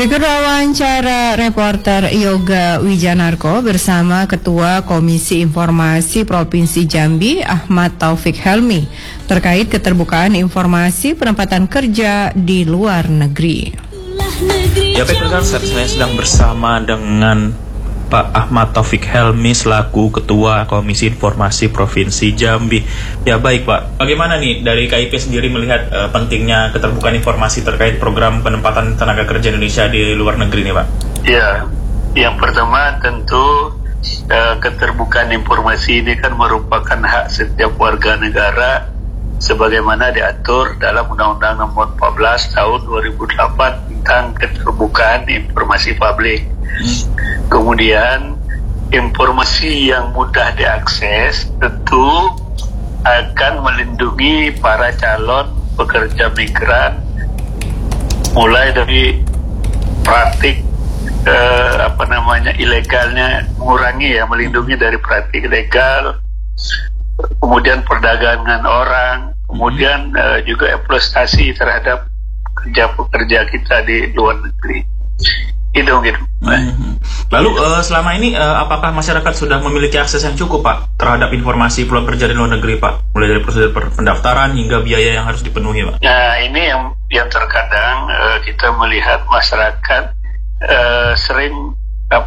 Berikut wawancara reporter Yoga Wijanarko bersama Ketua Komisi Informasi Provinsi Jambi, Ahmad Taufik Helmi, terkait keterbukaan informasi penempatan kerja di luar negeri. Ya baik rekan, saya sedang bersama dengan Pak Ahmad Taufik Helmi selaku Ketua Komisi Informasi Provinsi Jambi. Ya baik Pak, bagaimana nih dari KIP sendiri melihat pentingnya keterbukaan informasi terkait program penempatan tenaga kerja Indonesia di luar negeri nih Pak? Ya, yang pertama tentu keterbukaan informasi ini kan merupakan hak setiap warga negara sebagaimana diatur dalam Undang-Undang Nomor 14 Tahun 2008 tentang keterbukaan informasi publik. Kemudian informasi yang mudah diakses tentu akan melindungi para calon pekerja migran mulai dari praktik ilegalnya, mengurangi ya, melindungi dari praktik ilegal, kemudian perdagangan orang, kemudian juga eksploitasi terhadap pekerja kita di luar negeri. Gitu. Lalu selama ini apakah masyarakat sudah memiliki akses yang cukup Pak terhadap informasi peluang kerja di luar negeri Pak? Mulai dari prosedur pendaftaran hingga biaya yang harus dipenuhi Pak. Nah ini yang terkadang kita melihat masyarakat sering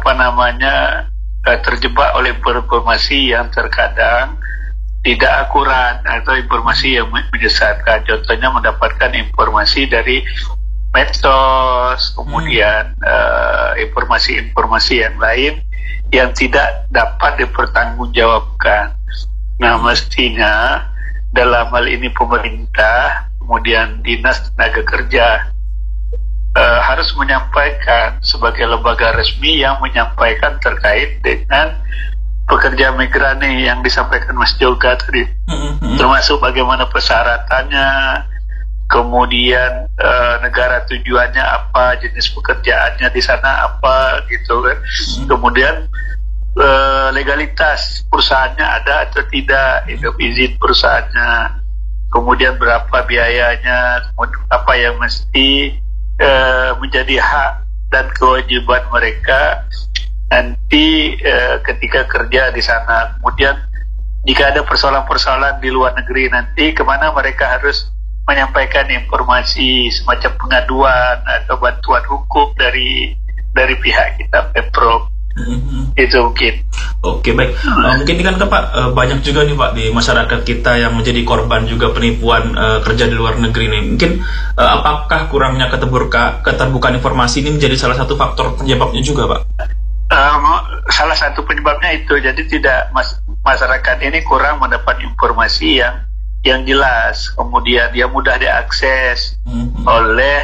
terjebak oleh informasi yang terkadang tidak akurat atau informasi yang menyesatkan. Contohnya mendapatkan informasi dari medsos, kemudian informasi-informasi yang lain yang tidak dapat dipertanggungjawabkan. Nah, mestinya dalam hal ini pemerintah, kemudian Dinas Tenaga Kerja harus menyampaikan sebagai lembaga resmi yang menyampaikan terkait dengan pekerja migran nih yang disampaikan Mas Yoga tadi, termasuk bagaimana persyaratannya, kemudian negara tujuannya apa, jenis pekerjaannya di sana apa gitu kan. Kemudian legalitas perusahaannya ada atau tidak, izin perusahaannya, kemudian berapa biayanya, apa yang mesti menjadi hak dan kewajiban mereka nanti ketika kerja di sana. Kemudian jika ada persoalan-persoalan di luar negeri nanti kemana mereka harus menyampaikan informasi semacam pengaduan atau bantuan hukum dari pihak kita Pemprov. Itu mungkin. Oke baik. Mungkin ini kan Pak banyak juga nih Pak di masyarakat kita yang menjadi korban juga penipuan kerja di luar negeri nih. Mungkin apakah kurangnya keterbukaan informasi ini menjadi salah satu faktor penyebabnya juga Pak? Salah satu penyebabnya itu, jadi tidak masyarakat ini kurang mendapat informasi yang jelas, kemudian dia mudah diakses oleh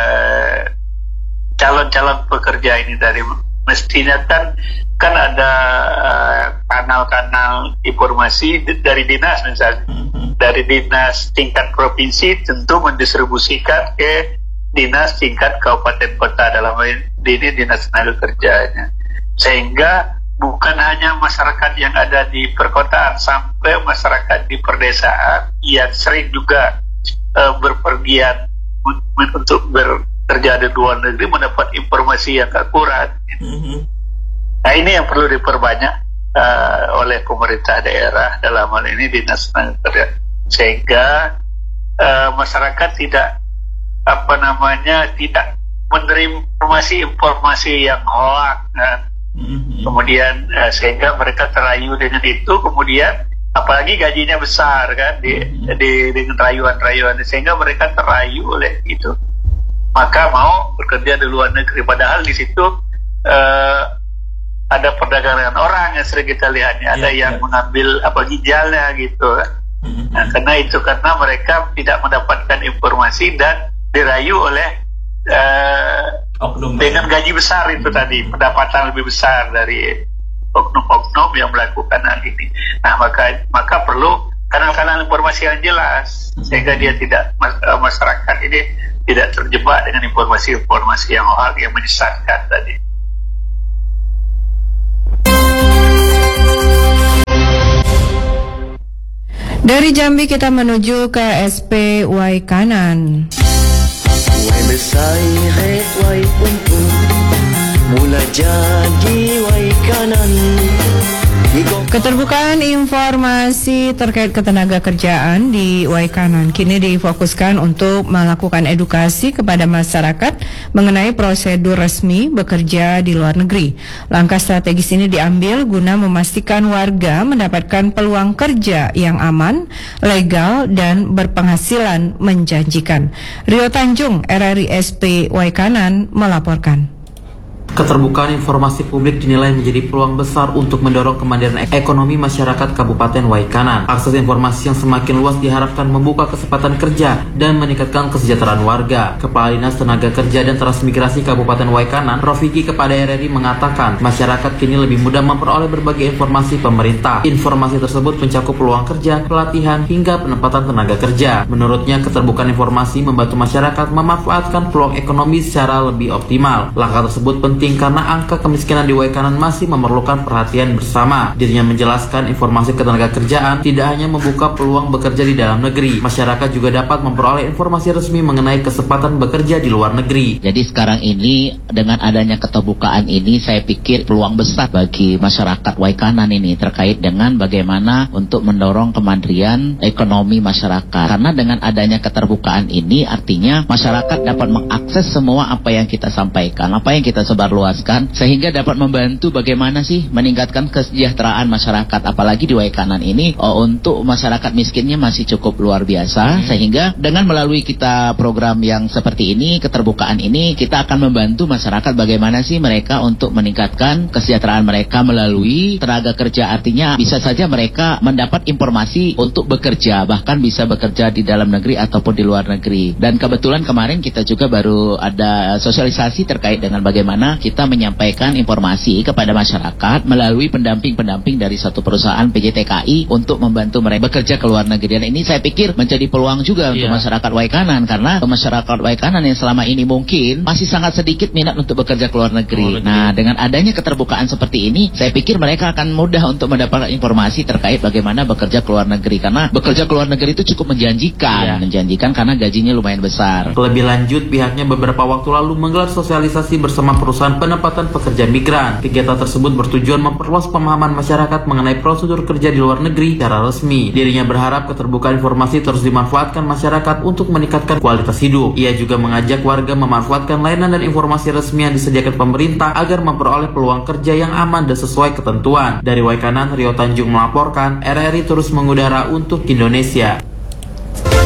calon-calon pekerja ini. Dari mestinya kan ada kanal-kanal informasi dari dinas, misalnya dari dinas tingkat provinsi tentu mendistribusikan ke dinas tingkat kabupaten kota, dalam hal ini dinas tenaga kerjanya, sehingga bukan hanya masyarakat yang ada di perkotaan, sampai masyarakat di perdesaan yang sering juga berpergian untuk bekerja di luar negeri mendapat informasi yang akurat. Nah ini yang perlu diperbanyak oleh pemerintah daerah, dalam hal ini dinas tenaga kerja, sehingga masyarakat tidak menerima informasi yang hoax kan. Kemudian sehingga mereka terayu dengan itu, kemudian apalagi gajinya besar kan dengan rayuan-rayuan, sehingga mereka terayu oleh itu, maka mau bekerja di luar negeri. Padahal di situ ada perdagangan orang yang sering kita lihat, ada yang mengambil ginjalnya gitu. Nah, karena mereka tidak mendapatkan informasi dan dirayu oleh dengan gaji besar itu tadi, pendapatan lebih besar dari oknum-oknum yang melakukan hal ini. Nah maka perlu kanal-kanal informasi yang jelas sehingga masyarakat ini tidak terjebak dengan informasi-informasi yang hoax yang menyesatkan tadi. Dari Jambi kita menuju ke SP Waikanan. Wai besai ret wai untung, mula jadi wai kanan. Keterbukaan informasi terkait ketenaga kerjaan di Waikanan kini difokuskan untuk melakukan edukasi kepada masyarakat mengenai prosedur resmi bekerja di luar negeri. Langkah strategis ini diambil guna memastikan warga mendapatkan peluang kerja yang aman, legal, dan berpenghasilan menjanjikan. Rio Tanjung, RRI SP Waikanan melaporkan. Keterbukaan informasi publik dinilai menjadi peluang besar untuk mendorong kemandirian ekonomi masyarakat Kabupaten Waikanan. Akses informasi yang semakin luas diharapkan membuka kesempatan kerja dan meningkatkan kesejahteraan warga. Kepala Dinas Tenaga Kerja dan Transmigrasi Kabupaten Waikanan, Rofiki, kepada RRI mengatakan masyarakat kini lebih mudah memperoleh berbagai informasi pemerintah. Informasi tersebut mencakup peluang kerja, pelatihan, hingga penempatan tenaga kerja. Menurutnya, keterbukaan informasi membantu masyarakat memanfaatkan peluang ekonomi secara lebih optimal. Langkah tersebut penting karena angka kemiskinan di Waikanan masih memerlukan perhatian bersama. Dirinya menjelaskan informasi ketenaga kerjaan tidak hanya membuka peluang bekerja di dalam negeri, masyarakat juga dapat memperoleh informasi resmi mengenai kesempatan bekerja di luar negeri. Jadi sekarang ini dengan adanya keterbukaan ini, saya pikir peluang besar bagi masyarakat Waikanan ini terkait dengan bagaimana untuk mendorong kemandirian ekonomi masyarakat. Karena dengan adanya keterbukaan ini artinya masyarakat dapat mengakses semua apa yang kita sampaikan, apa yang kita sebarluaskan, sehingga dapat membantu bagaimana sih meningkatkan kesejahteraan masyarakat. Apalagi di Waikanan ini untuk masyarakat miskinnya masih cukup luar biasa, sehingga dengan melalui kita program yang seperti ini, keterbukaan ini, kita akan membantu masyarakat bagaimana sih mereka untuk meningkatkan kesejahteraan mereka melalui tenaga kerja. Artinya bisa saja mereka mendapat informasi untuk bekerja, bahkan bisa bekerja di dalam negeri ataupun di luar negeri. Dan kebetulan kemarin kita juga baru ada sosialisasi terkait dengan bagaimana kita menyampaikan informasi kepada masyarakat melalui pendamping-pendamping dari satu perusahaan PJTKI untuk membantu mereka bekerja ke luar negeri. Dan ini saya pikir menjadi peluang juga untuk masyarakat Waikanan, karena masyarakat Waikanan yang selama ini mungkin masih sangat sedikit minat untuk bekerja ke luar negeri. Nah, dengan adanya keterbukaan seperti ini, saya pikir mereka akan mudah untuk mendapatkan informasi terkait bagaimana bekerja ke luar negeri, karena bekerja ke luar negeri itu cukup menjanjikan, karena gajinya lumayan besar. Lebih lanjut, pihaknya beberapa waktu lalu menggelar sosialisasi bersama perusahaan penempatan pekerja migran. Kegiatan tersebut bertujuan memperluas pemahaman masyarakat mengenai prosedur kerja di luar negeri secara resmi. Dirinya berharap keterbukaan informasi terus dimanfaatkan masyarakat untuk meningkatkan kualitas hidup. Ia juga mengajak warga memanfaatkan layanan dan informasi resmi yang disediakan pemerintah agar memperoleh peluang kerja yang aman dan sesuai ketentuan. Dari Waikanan, Rio Tanjung melaporkan, RRI terus mengudara untuk Indonesia.